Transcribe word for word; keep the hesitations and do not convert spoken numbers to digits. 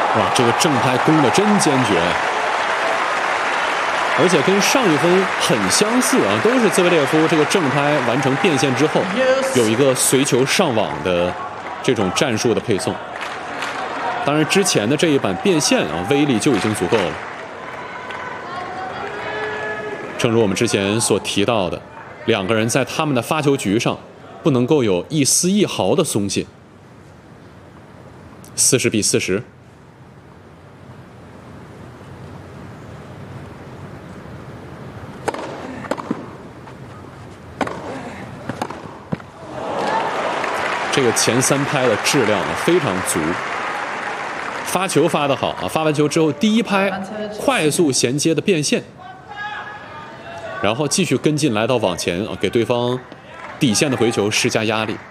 哇，这个正拍攻的真坚决，而且跟上一分很相似啊，都是兹维列夫这个正拍完成变线之后，有一个随球上网的这种战术的配送。当然，之前的这一版变线啊，威力就已经足够了。正如我们之前所提到的，两个人在他们的发球局上不能够有一丝一毫的松懈。四十比四十。这个前三拍的质量非常足，发球发得好啊！发完球之后，第一拍快速衔接的变线，然后继续跟进来到网前啊，给对方底线的回球施加压力。